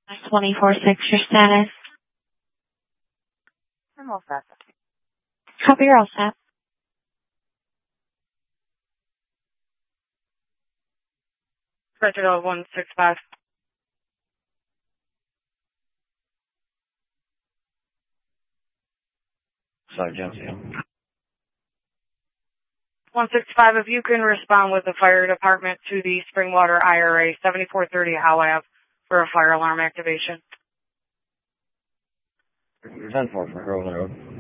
24-6, your status. I'm all set. Copy, you're all set. Roger, 165. Sergeant. 165, if you can respond with the fire department to the Springwater IRA 7430 Howe Ave for a fire alarm activation. 10-4 for Groveland Road.